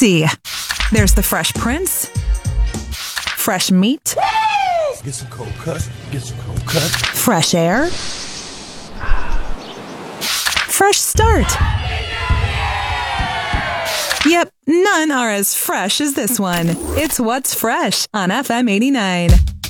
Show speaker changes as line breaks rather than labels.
easy. There's the Fresh Prince, fresh meat,
Get some cold cuts. Get some cold cuts.
fresh air, fresh start. Yep, none are as fresh as this one. It's What's Fresh on FM 89.